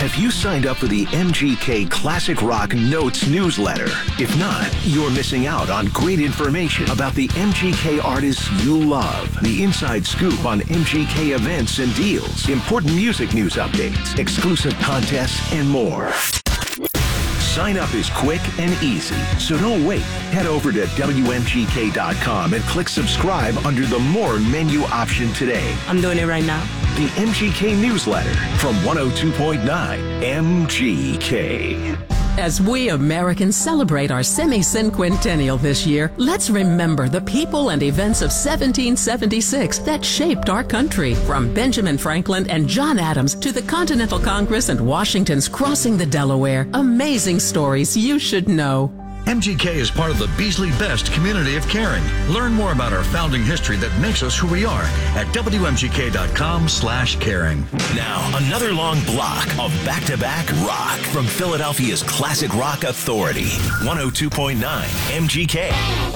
Have you signed up for the MGK Classic Rock Notes newsletter? If not, you're missing out on great information about the MGK artists you love, the inside scoop on MGK events and deals, important music news updates, exclusive contests, and more. Sign up is quick and easy, so don't wait. Head over to WMGK.com and click subscribe under the More menu option today. I'm doing it right now. The MGK newsletter from 102.9 MGK. As we Americans celebrate our semi-cinquentennial this year, let's remember the people and events of 1776 that shaped our country. From Benjamin Franklin and John Adams to the Continental Congress and Washington's crossing the Delaware. Amazing stories you should know. MGK is part of the Beasley Best community of caring. Learn more about our founding history that makes us who we are at WMGK.com/caring. Now, another long block of back-to-back rock from Philadelphia's Classic Rock Authority, 102.9 MGK.